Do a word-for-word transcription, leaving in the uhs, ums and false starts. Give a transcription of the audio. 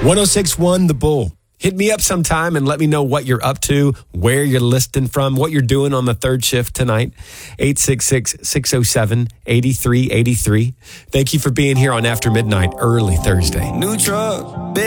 one oh six point one The Bull. Hit me up sometime and let me know what you're up to, where you're listening from, what you're doing on the third shift tonight. eight six six, six oh seven, eight three eight three. Thank you for being here on After Midnight, early Thursday. New truck.